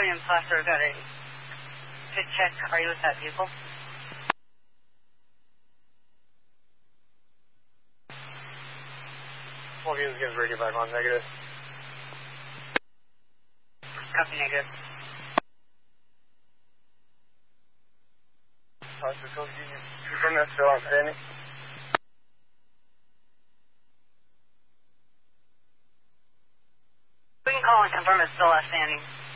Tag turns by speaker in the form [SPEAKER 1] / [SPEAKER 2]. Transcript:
[SPEAKER 1] William Foster got a fit check. Are you with that vehicle?
[SPEAKER 2] Williams gives radio back on negative.
[SPEAKER 1] Copy negative.
[SPEAKER 2] Foster, go Union. Confirm that's still outstanding.
[SPEAKER 1] We can call and confirm it's still outstanding.